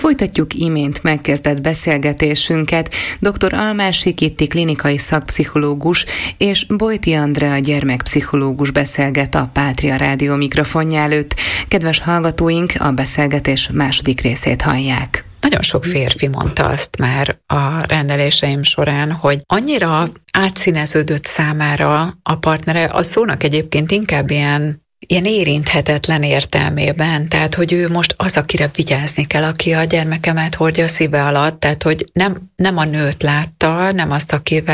Folytatjuk imént megkezdett beszélgetésünket. Dr. Almási Kitti klinikai szakpszichológus és Bojti Andrea gyermekpszichológus beszélget a Pátria Rádió mikrofonja előtt. Kedves hallgatóink, a beszélgetés második részét hallják. Nagyon sok férfi mondta azt már a rendeléseim során, hogy annyira átszíneződött számára a partnere, a szónak egyébként inkább ilyen érinthetetlen értelmében, tehát, hogy ő most az, akire vigyázni kell, aki a gyermekemet hordja a szíve alatt, tehát, hogy nem a nőt látta, nem azt,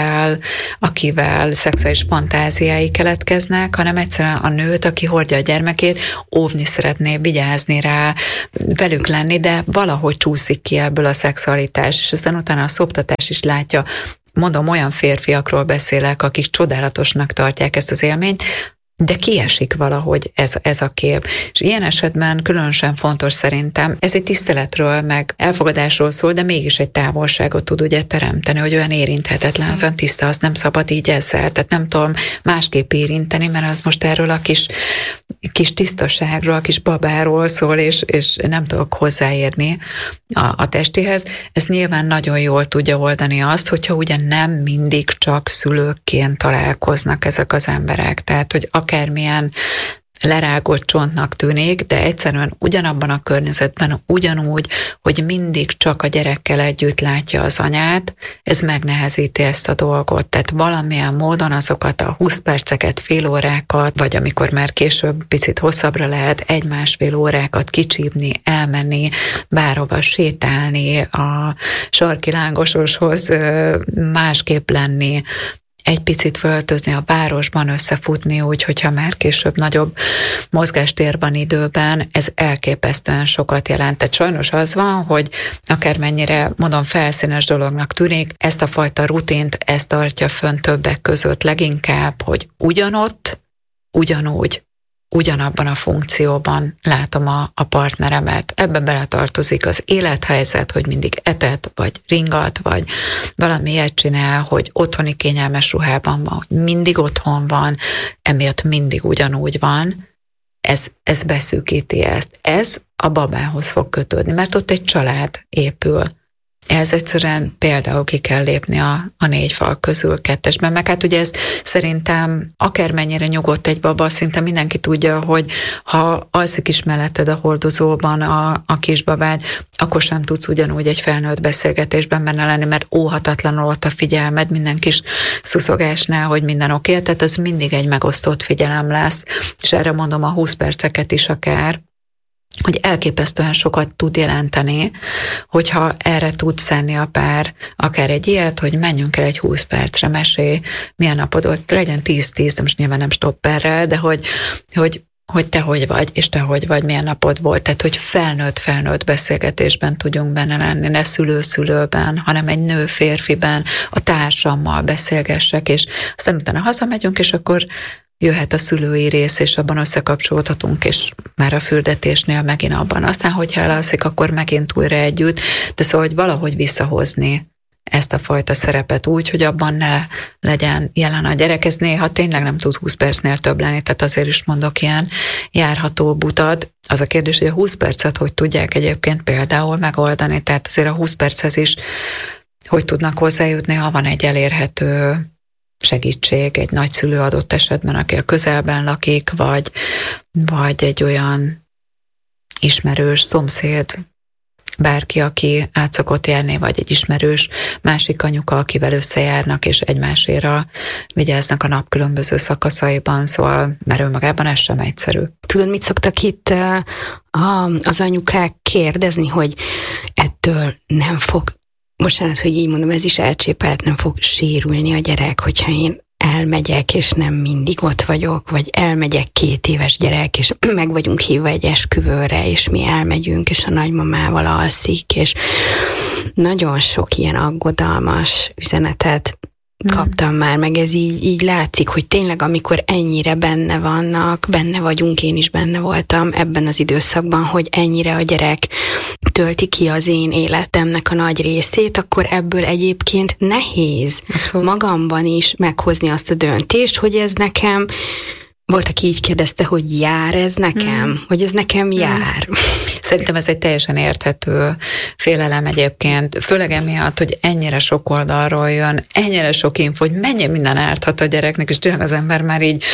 akivel szexuális fantáziái keletkeznek, hanem egyszerűen a nőt, aki hordja a gyermekét, óvni szeretné, vigyázni rá, velük lenni, de valahogy csúszik ki ebből a szexualitás, és aztán utána a szoptatás is látja. Mondom, olyan férfiakról beszélek, akik csodálatosnak tartják ezt az élményt, de kiesik valahogy ez a kép. És ilyen esetben különösen fontos szerintem, ez egy tiszteletről, meg elfogadásról szól, de mégis egy távolságot tud ugye teremteni, hogy olyan érinthetetlen, az olyan tiszta, azt nem szabad így ezzel. Tehát nem tudom másképp érinteni, mert az most erről a kis tisztaságról, a kis babáról szól, és nem tudok hozzáérni a testéhez. Ez nyilván nagyon jól tudja oldani azt, hogyha ugye nem mindig csak szülőkként találkoznak ezek az emberek. Tehát, hogy akármilyen lerágott csontnak tűnik, de egyszerűen ugyanabban a környezetben, ugyanúgy, hogy mindig csak a gyerekkel együtt látja az anyát, ez megnehezíti ezt a dolgot. Tehát valamilyen módon azokat a 20 perceket, fél órákat, vagy amikor már később picit hosszabbra lehet, 1-1,5 órákat kicsípni, elmenni, bárhova sétálni, a sarki lángososhoz másképp lenni, egy picit fölöltözni a városban, összefutni úgy, hogyha már később nagyobb mozgástér van időben, ez elképesztően sokat jelent. Tehát sajnos az van, hogy akármennyire, mondom, felszínes dolognak tűnik, ezt a fajta rutint, ezt tartja fönn többek között leginkább, hogy ugyanott, ugyanúgy, ugyanabban a funkcióban látom a partneremet. Ebbe beletartozik az élethelyzet, hogy mindig etet, vagy ringat, vagy valami ilyet csinál, hogy otthoni kényelmes ruhában van, hogy mindig otthon van, emiatt mindig ugyanúgy van. Ez beszűkíti ezt. Ez a babához fog kötődni, mert ott egy család épül. Ez egyszerűen például ki kell lépni a 4 fal közül 2-esben, meg hát ugye ez szerintem akármennyire nyugodt egy baba, szinte mindenki tudja, hogy ha alszik is melletted a hordozóban a kisbabád, akkor sem tudsz ugyanúgy egy felnőtt beszélgetésben benne lenni, mert óhatatlanul ott a figyelmed minden kis szuszogásnál, hogy minden oké, tehát ez mindig egy megosztott figyelem lesz, és erre mondom a 20 perceket is akár, hogy elképesztően sokat tud jelenteni, hogyha erre tud szenni a pár, akár egy ilyet, hogy menjünk el egy 20 percre, mesélj, milyen napod volt, legyen 10-10, de most nyilván nem stopperrel, de hogy te hogy vagy, és te hogy vagy, milyen napod volt, tehát hogy felnőtt beszélgetésben tudjunk benne lenni, ne szülő-szülőben, hanem egy nő-férfiben, a társammal beszélgessek, és aztán utána hazamegyünk, és akkor jöhet a szülői rész, és abban összekapcsolódhatunk, és már a fürdetésnél megint abban. Aztán, hogyha elalszik, akkor megint újra együtt, de szóval, hogy valahogy visszahozni ezt a fajta szerepet úgy, hogy abban ne legyen jelen a gyerek. Ez néha tényleg nem tud 20 percnél több lenni, tehát azért is mondok ilyen járható utat. Az a kérdés, hogy a 20 percet hogy tudják egyébként például megoldani, tehát azért a 20 perchez is hogy tudnak hozzájutni, ha van egy elérhető segítség, egy nagyszülő adott esetben, aki a közelben lakik, vagy egy olyan ismerős szomszéd, bárki, aki át szokott járni, vagy egy ismerős másik anyuka, akivel összejárnak, és egymáséra vigyáznak a nap különböző szakaszaiban, szóval mert önmagában ez sem egyszerű. Tudod, mit szoktak itt az anyukák kérdezni, hogy ettől nem fog, bocsánat, hogy így mondom, ez is elcsépelt, nem fog sérülni a gyerek, hogyha én elmegyek, és nem mindig ott vagyok, vagy elmegyek 2 éves gyerek, és meg vagyunk hívva egy esküvőre, és mi elmegyünk, és a nagymamával alszik, és nagyon sok ilyen aggodalmas üzenetet kaptam már, meg ez így látszik, hogy tényleg amikor ennyire benne vagyunk, én is benne voltam ebben az időszakban, hogy ennyire a gyerek tölti ki az én életemnek a nagy részét, akkor ebből egyébként nehéz magamban is meghozni azt a döntést, hogy ez nekem, volt, aki így kérdezte, hogy jár ez nekem, hogy ez nekem jár. Szerintem ez egy teljesen érthető félelem egyébként, főleg emiatt, hogy ennyire sok oldalról jön, ennyire sok info, hogy mennyi minden árthat a gyereknek, és tényleg az ember már így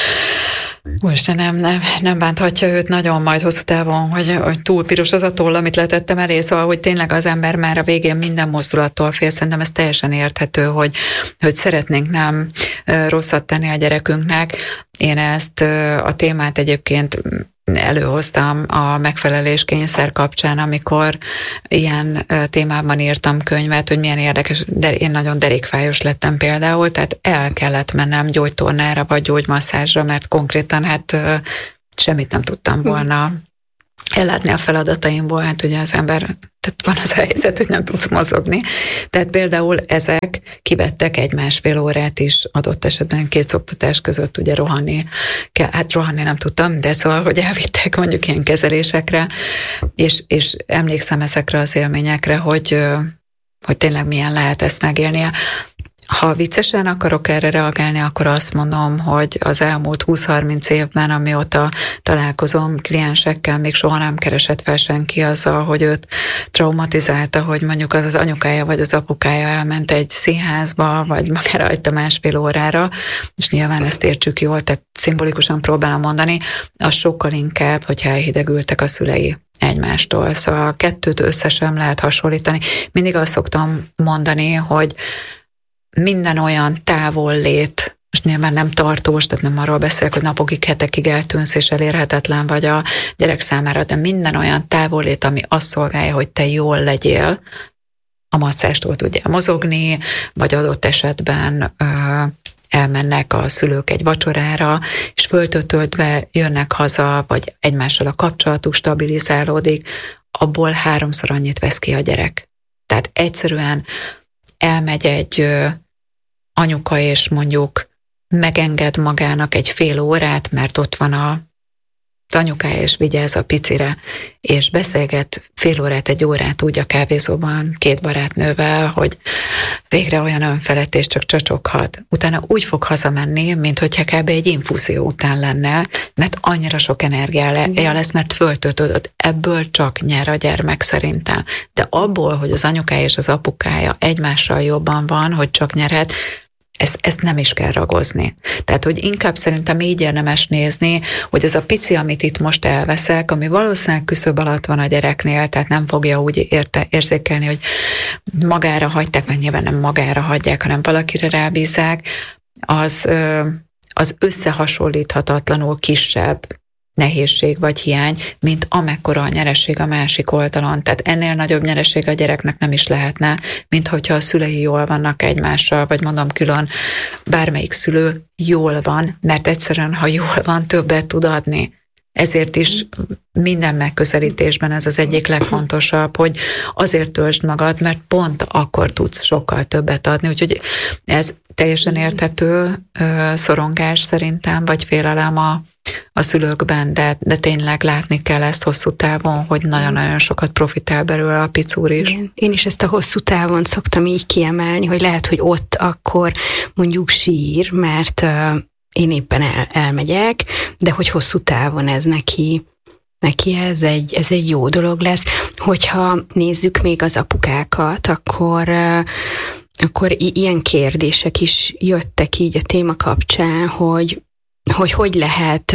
nem bánthatja őt nagyon majd hosszú távon, hogy túl piros az a toll, amit letettem elé, szóval, hogy tényleg az ember már a végén minden mozdulattól fél. Szerintem ez teljesen érthető, hogy szeretnénk nem rosszat tenni a gyerekünknek. Én ezt a témát egyébként előhoztam a megfeleléskényszer kapcsán, amikor ilyen témában írtam könyvet, hogy milyen érdekes, de én nagyon derékfájos lettem például, tehát el kellett mennem gyógytornára vagy gyógymasszázsra, mert konkrétan semmit nem tudtam volna ellátni a feladataimból, ugye az ember, tehát van az a helyzet, hogy nem tudsz mozogni. Tehát például ezek kivettek 1,5 órát is adott esetben 2 szoptatás között ugye rohanni. Rohanni nem tudtam, de szóval, hogy elvittek mondjuk ilyen kezelésekre, és emlékszem ezekre az élményekre, hogy tényleg milyen lehet ezt megélnie. Ha viccesen akarok erre reagálni, akkor azt mondom, hogy az elmúlt 20-30 évben, amióta találkozom kliensekkel, még soha nem keresett fel senki azzal, hogy őt traumatizálta, hogy mondjuk az anyukája vagy az apukája elment egy színházba, vagy akár rajta 1,5 órára, és nyilván ezt értsük jól, tehát szimbolikusan próbálom mondani, az sokkal inkább, hogyha elhidegültek a szülei egymástól. Szóval a kettőt összesen lehet hasonlítani. Mindig azt szoktam mondani, hogy minden olyan távollét, most nyilván nem tartós, tehát nem arról beszélek, hogy napokig, hetekig eltűnsz és elérhetetlen vagy a gyerek számára, de minden olyan távollét, ami azt szolgálja, hogy te jól legyél, a masszástól tudjál mozogni, vagy adott esetben elmennek a szülők egy vacsorára, és föltöltődve jönnek haza, vagy egymással a kapcsolatuk stabilizálódik, abból 3-szor annyit vesz ki a gyerek. Tehát egyszerűen elmegy egy anyuka, és mondjuk megenged magának egy fél órát, mert ott van az anyukája, és vigyáz a picire, és beszélget fél órát, 1 órát úgy a kávézóban 2 barátnővel, hogy végre olyan önfelett, és csak csacsoghat. Utána úgy fog hazamenni, mint hogyha kb. Egy infúzió után lenne, mert annyira sok energiája lesz, mert föltöltődött. Ebből csak nyer a gyermek szerintem. De abból, hogy az anyukája és az apukája egymással jobban van, hogy csak nyerhet, ezt nem is kell ragozni. Tehát, hogy inkább szerintem így érdemes nézni, hogy ez a pici, amit itt most elveszek, ami valószínűleg küszöb alatt van a gyereknél, tehát nem fogja úgy érzékelni, hogy magára hagyták, mert nyilván nem magára hagyják, hanem valakire rábízzák, az összehasonlíthatatlanul kisebb nehézség vagy hiány, mint amekkora a nyereség a másik oldalon. Tehát ennél nagyobb nyereség a gyereknek nem is lehetne, mint hogyha a szülei jól vannak egymással, vagy mondom külön, bármelyik szülő jól van, mert egyszerűen, ha jól van, többet tud adni. Ezért is minden megközelítésben ez az egyik legfontosabb, hogy azért töltsd magad, mert pont akkor tudsz sokkal többet adni. Úgyhogy ez teljesen érthető szorongás szerintem, vagy félelem a szülőkben, de tényleg látni kell ezt hosszú távon, hogy nagyon-nagyon sokat profitál belőle a picúr is. Én is ezt a hosszú távon szoktam így kiemelni, hogy lehet, hogy ott akkor mondjuk sír, mert én éppen elmegyek, de hogy hosszú távon ez neki ez egy jó dolog lesz. Hogyha nézzük még az apukákat, akkor ilyen kérdések is jöttek így a téma kapcsán, hogy lehet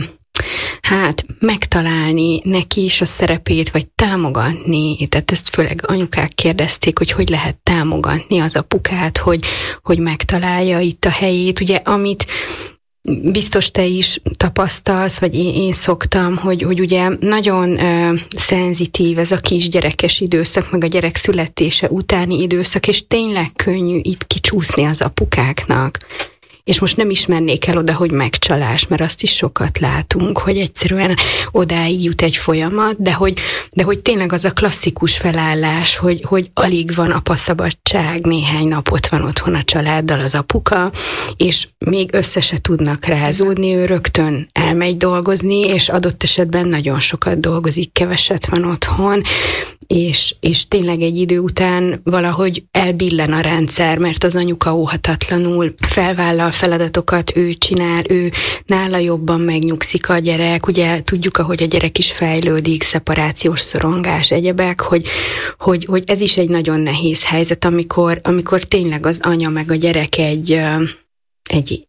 megtalálni neki is a szerepét, vagy támogatni. Tehát ezt főleg anyukák kérdezték, hogy lehet támogatni az apukát, hogy megtalálja itt a helyét. Ugye, amit biztos te is tapasztalsz, vagy én szoktam, hogy ugye nagyon szenzitív ez a kisgyerekes időszak, meg a gyerek születése utáni időszak, és tényleg könnyű itt kicsúszni az apukáknak. És most nem is mennék el oda, hogy megcsalás, mert azt is sokat látunk, hogy egyszerűen odáig jut egy folyamat, de hogy tényleg az a klasszikus felállás, hogy alig van apaszabadság, néhány napot van otthon a családdal az apuka, és még össze se tudnak rázódni, ő rögtön elmegy dolgozni, és adott esetben nagyon sokat dolgozik, keveset van otthon, és tényleg egy idő után valahogy elbillen a rendszer, mert az anyuka óhatatlanul felvállal feladatokat, ő csinál, ő nála jobban megnyugszik a gyerek, ugye tudjuk, ahogy a gyerek is fejlődik, szeparációs szorongás, egyebek, hogy ez is egy nagyon nehéz helyzet, amikor tényleg az anya meg a gyerek egy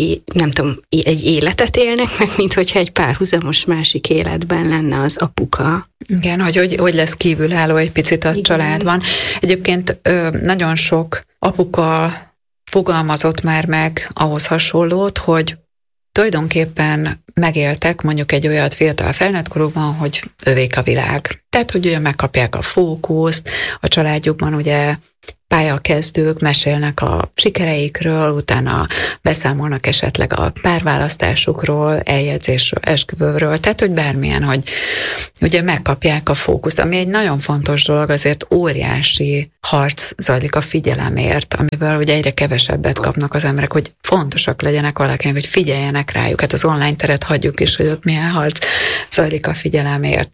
életet élnek, meg mint hogyha egy párhuzamos másik életben lenne az apuka. Igen, hogy lesz kívülálló egy picit a családban. Egyébként nagyon sok apuka fogalmazott már meg ahhoz hasonlót, hogy tulajdonképpen megéltek mondjuk egy olyan fiatal felnőtt korukban, hogy övék a világ. Tehát, hogy ugye megkapják a fókuszt, a családjukban ugye pályakezdők mesélnek a sikereikről, utána beszámolnak esetleg a párválasztásukról, eljegyzésről, esküvőről, tehát hogy bármilyen, hogy ugye megkapják a fókuszt, ami egy nagyon fontos dolog, azért óriási harc zajlik a figyelemért, amivel ugye egyre kevesebbet kapnak az emberek, hogy fontosak legyenek valakinek, hogy figyeljenek rájuk, hát az online teret hagyjuk is, hogy ott milyen harc zajlik a figyelemért.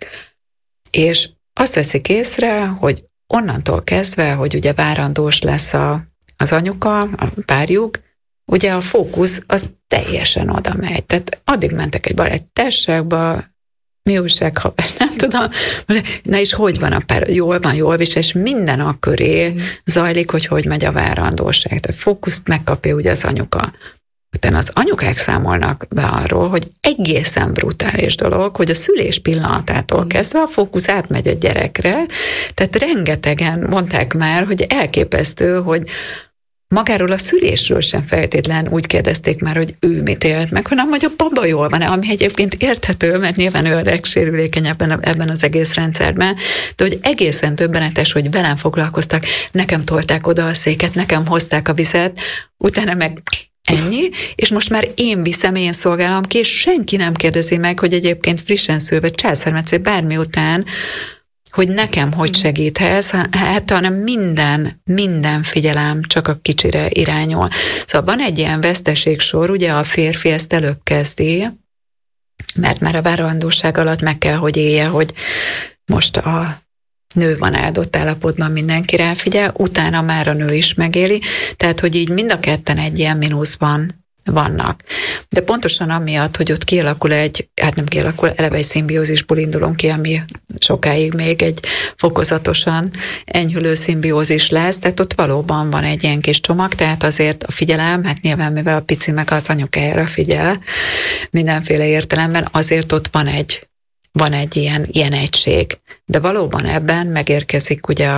És azt veszik észre, hogy onnantól kezdve, hogy ugye várandós lesz az anyuka, a párjuk, ugye a fókusz az teljesen oda megy. Tehát addig mentek egy baráttárságba, mi újság, ha nem tudom, na és hogy van a pár, jól van, jól visel, és minden a köré zajlik, hogy megy a várandóság. Tehát fókuszt megkapja ugye az anyuka. Utána az anyukák számolnak be arról, hogy egészen brutális dolog, hogy a szülés pillanatától kezdve a fókusz átmegy a gyerekre, tehát rengetegen mondták már, hogy elképesztő, hogy magáról a szülésről sem feltétlen úgy kérdezték már, hogy ő mit élt meg, hanem hogy a baba jól van, ami egyébként érthető, mert nyilván ő a legsérülékeny ebben az egész rendszerben, de hogy egészen döbbenetes, hogy velem foglalkoztak, nekem tolták oda a széket, nekem hozták a vizet, utána meg ennyi, és most már én viszem, én szolgálom ki, és senki nem kérdezi meg, hogy egyébként frissen szülve, császármetsző bármi után, hogy nekem hogy segíthez, hát hanem minden figyelem csak a kicsire irányul. Szóval van egy ilyen veszteségsor, ugye a férfi ezt előbb kezdi, mert már a várandóság alatt meg kell, hogy élje, hogy most a nő van áldott állapotban, mindenki ráfigyel, utána már a nő is megéli, tehát hogy így mind a ketten egy ilyen mínuszban vannak. De pontosan amiatt, hogy ott kialakul eleve egy szimbiózisból indulunk ki, ami sokáig még egy fokozatosan enyhülő szimbiózis lesz, tehát ott valóban van egy ilyen kis csomag, tehát azért a figyelem, hát nyilván mivel a pici meg az anyukájára figyel mindenféle értelemben, azért ott van egy ilyen egység. De valóban ebben megérkezik ugye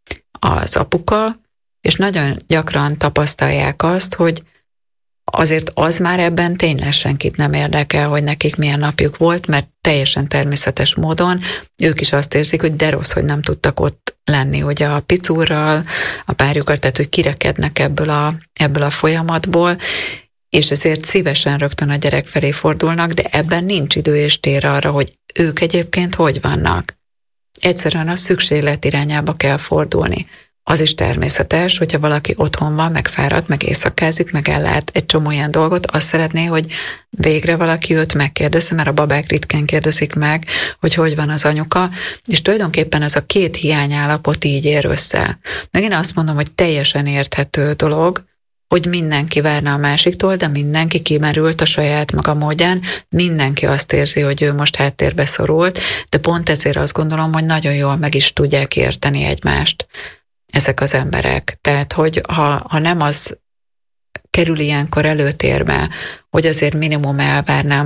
az apuka, és nagyon gyakran tapasztalják azt, hogy azért az már ebben tényleg senkit nem érdekel, hogy nekik milyen napjuk volt, mert teljesen természetes módon ők is azt érzik, hogy de rossz, hogy nem tudtak ott lenni, hogy a picúrral, a párjukkal, tehát hogy kirekednek ebből a folyamatból, és ezért szívesen rögtön a gyerek felé fordulnak, de ebben nincs idő és tér arra, hogy ők egyébként hogy vannak. Egyszerűen a szükséglet irányába kell fordulni. Az is természetes, hogyha valaki otthon van, meg fáradt, meg éjszakázik, meg ellát egy csomó ilyen dolgot, azt szeretné, hogy végre valaki őt megkérdezze, mert a babák ritkán kérdezik meg, hogy van az anyuka, és tulajdonképpen ez a két hiányállapot így ér össze. Meg én azt mondom, hogy teljesen érthető dolog, hogy mindenki várna a másiktól, de mindenki kimerült a saját maga módján, mindenki azt érzi, hogy ő most háttérbe szorult, de pont ezért azt gondolom, hogy nagyon jól meg is tudják érteni egymást ezek az emberek. Tehát, hogy ha nem az kerül ilyenkor előtérbe, hogy azért minimum elvárnám,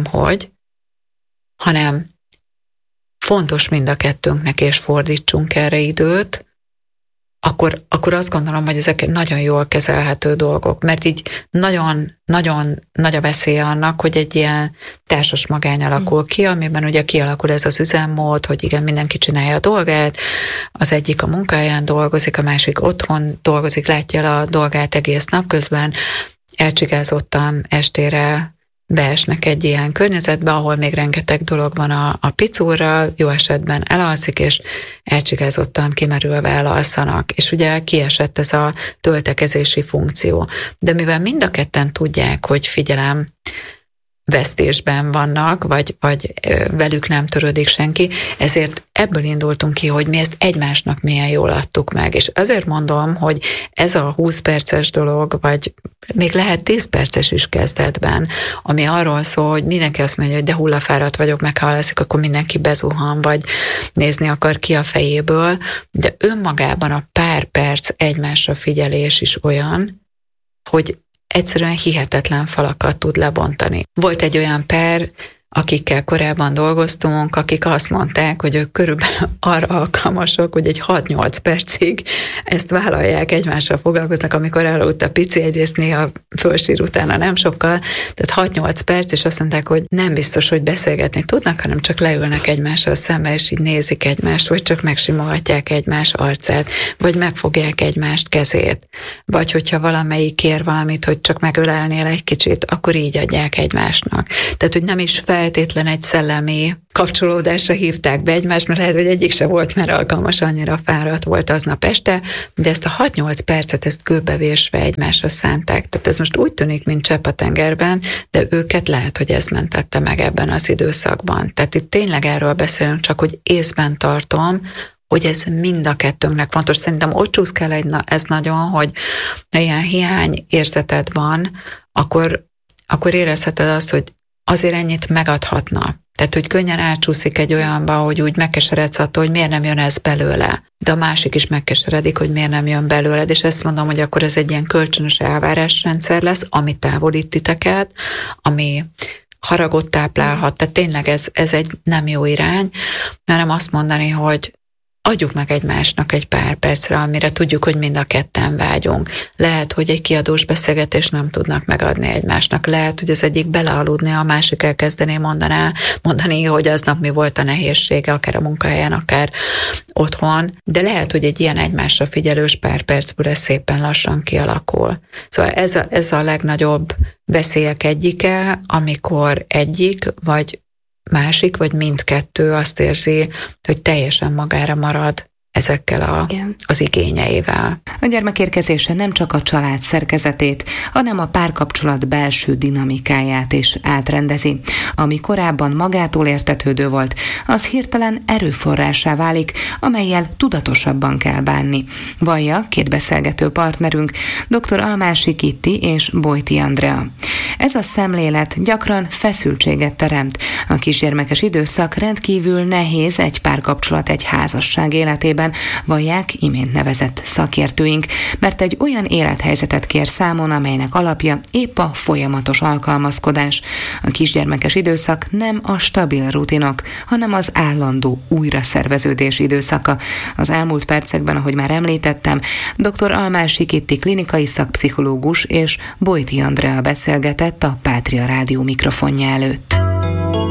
hanem fontos mind a kettőnknek, és fordítsunk erre időt, akkor azt gondolom, hogy ezek nagyon jól kezelhető dolgok, mert így nagyon, nagyon nagy a veszélye annak, hogy egy ilyen társas magány alakul ki, amiben ugye kialakul ez az üzemmód, hogy igen, mindenki csinálja a dolgát, az egyik a munkáján dolgozik, a másik otthon dolgozik, látja el a dolgát egész nap, közben elcsigázottan estére beesnek egy ilyen környezetbe, ahol még rengeteg dolog van a picúrral, jó esetben elalszik, és elcsigázottan kimerülve elalszanak. És ugye kiesett ez a töltekezési funkció. De mivel mind a ketten tudják, hogy figyelem, vesztésben vannak, vagy velük nem törődik senki, ezért ebből indultunk ki, hogy mi ezt egymásnak milyen jól adtuk meg. És azért mondom, hogy ez a 20 perces dolog, vagy még lehet 10 perces is kezdetben, ami arról szól, hogy mindenki azt mondja, hogy de hullafáradt vagyok, meghallaszik, akkor mindenki bezuhan, vagy nézni akar ki a fejéből, de önmagában a pár perc egymásra figyelés is olyan, hogy egyszerűen hihetetlen falakat tud lebontani. Volt egy olyan pár, akikkel korábban dolgoztunk, akik azt mondták, hogy ők körülbelül arra alkalmasok, hogy egy 6-8 percig ezt vállalják, egymással foglalkoznak, amikor elaludt a pici, egyrészt néha fölsír utána nem sokkal, tehát 6-8 perc, és azt mondták, hogy nem biztos, hogy beszélgetni tudnak, hanem csak leülnek egymással szemben, és így nézik egymást, vagy csak megsimogatják egymás arcát, vagy megfogják egymást kezét, vagy hogyha valamelyik kér valamit, hogy csak megölelnél egy kicsit, akkor így adják egymásnak. Tehát, hogy nem is feltétlen egy szellemi kapcsolódásra hívták be egymást, mert lehet, hogy egyik se volt, mert alkalmas, annyira fáradt volt aznap este, de ezt a 6-8 percet ezt kőbevésve egymásra szánták. Tehát ez most úgy tűnik, mint csepp a tengerben, de őket lehet, hogy ez mentette meg ebben az időszakban. Tehát itt tényleg erről beszélünk, csak hogy észben tartom, hogy ez mind a kettőnknek fontos. Szerintem ott csúszkál ez nagyon, hogy ha ilyen hiány érzeted van, akkor érezheted azt, hogy azért ennyit megadhatna. Tehát, hogy könnyen átcsúszik egy olyanba, hogy úgy megkeseredsz attól, hogy miért nem jön ez belőle. De a másik is megkeseredik, hogy miért nem jön belőled, és ezt mondom, hogy akkor ez egy ilyen kölcsönös elvárásrendszer lesz, ami távolít titeket, ami haragot táplálhat. Tehát tényleg ez egy nem jó irány, hanem azt mondani, hogy adjuk meg egymásnak egy pár percre, amire tudjuk, hogy mind a ketten vágyunk. Lehet, hogy egy kiadós beszélgetést nem tudnak megadni egymásnak. Lehet, hogy az egyik belealudni, a másik elkezdené mondani, hogy aznap mi volt a nehézsége, akár a munkahelyen, akár otthon. De lehet, hogy egy ilyen egymásra figyelős pár percből ez szépen lassan kialakul. Szóval ez a legnagyobb veszélyek egyike, amikor egyik, vagy másik, vagy mindkettő azt érzi, hogy teljesen magára marad ezekkel az igényeivel. A gyermekérkezése nem csak a család szerkezetét, hanem a párkapcsolat belső dinamikáját is átrendezi. Ami korábban magától értetődő volt, az hirtelen erőforrássá válik, amellyel tudatosabban kell bánni. Vallja két beszélgető partnerünk, dr. Almási Kitti és Bojti Andrea. Ez a szemlélet gyakran feszültséget teremt. A kisgyermekes időszak rendkívül nehéz egy párkapcsolat, egy házasság életében, vallják imént nevezett szakértőink, mert egy olyan élethelyzetet kér számon, amelynek alapja épp a folyamatos alkalmazkodás. A kisgyermekes időszak nem a stabil rutinok, hanem az állandó újraszerveződés időszaka. Az elmúlt percekben, ahogy már említettem, dr. Almási Kitti klinikai szakpszichológus és Bojti Andrea beszélgetett a Pátria Rádió mikrofonja előtt.